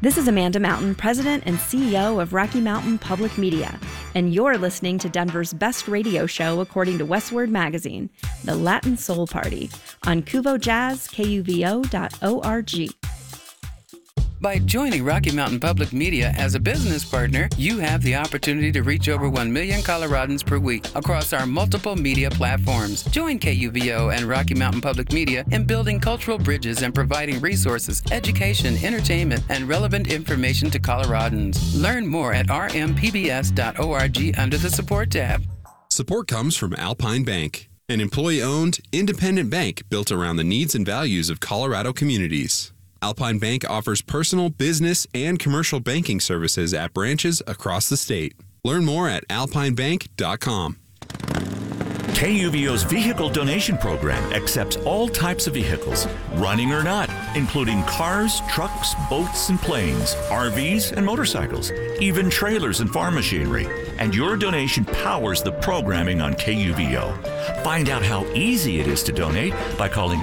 This is Amanda Mountain, President and CEO of Rocky Mountain Public Media, and you're listening to Denver's best radio show according to Westword Magazine, The Latin Soul Party, on Kuvo Jazz, KUVO.org. By joining Rocky Mountain Public Media as a business partner, you have the opportunity to reach over 1 million Coloradans per week across our multiple media platforms. Join KUVO and Rocky Mountain Public Media in building cultural bridges and providing resources, education, entertainment, and relevant information to Coloradans. Learn more at rmpbs.org under the Support tab. Support comes from Alpine Bank, an employee-owned, independent bank built around the needs and values of Colorado communities. Alpine Bank offers personal, business, and commercial banking services at branches across the state. Learn more at alpinebank.com. KUVO's vehicle donation program accepts all types of vehicles, running or not, including cars, trucks, boats, and planes, RVs, and motorcycles, even trailers and farm machinery. And your donation powers the programming on KUVO. Find out how easy it is to donate by calling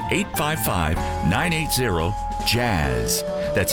855-980-JAZZ. That's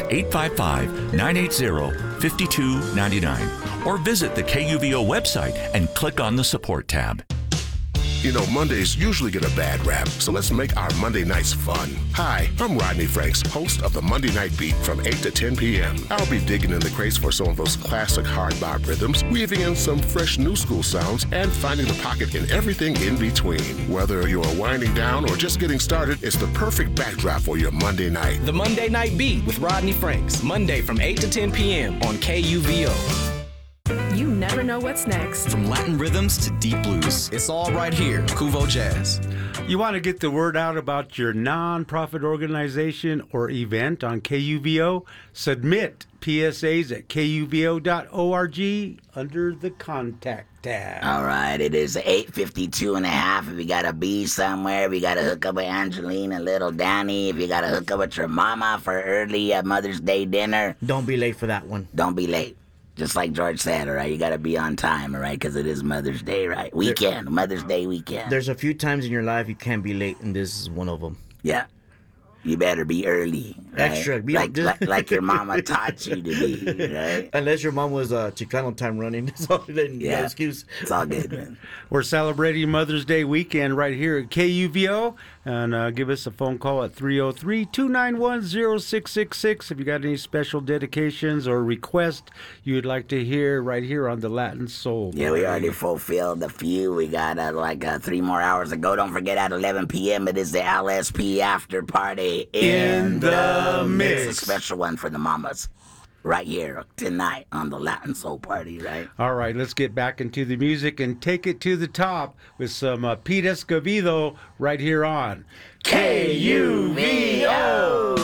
855-980-5299. Or visit the KUVO website and click on the Support tab. You know, Mondays usually get a bad rap, so let's make our Monday nights fun. Hi, I'm Rodney Franks, host of the Monday Night Beat from 8 to 10 p.m. I'll be digging in the crates for some of those classic hard bop rhythms, weaving in some fresh new school sounds, and finding the pocket in everything in between. Whether you're winding down or just getting started, it's the perfect backdrop for your Monday night. The Monday Night Beat with Rodney Franks, Monday from 8 to 10 p.m. on KUVO. You never know what's next. From Latin rhythms to deep blues. It's all right here, Kuvo Jazz. You want to get the word out about your nonprofit organization or event on KUVO? Submit PSAs at KUVO.org under the Contact tab. All right, it is 8:52 and a half. If you got to be somewhere, if you got to hook up with Angelina, little Danny, if you got to hook up with your mama for early Mother's Day dinner. Don't be late for that one. Don't be late. Just like George said, all right? You got to be on time, all right? Because it is Mother's Day, right? Weekend, Mother's Day weekend. There's a few times in your life you can't be late, and this is one of them. Yeah. You better be early, right? Extra. Like your mama taught you to be, right? Unless your mom was Chicano time running. So then no excuse. It's all good, man. We're celebrating Mother's Day weekend right here at KUVO. And give us a phone call at 303-291-0666 if you got any special dedications or requests you'd like to hear right here on the Latin Soul. Yeah, we already fulfilled a few. We got 3 more hours to go. Don't forget at 11 p.m. it is the LSP after party in the mix. It's a special one for the mamas right here tonight on the Latin Soul Party, right? All right, let's get back into the music and take it to the top with some Pete Escovedo right here on KUVO.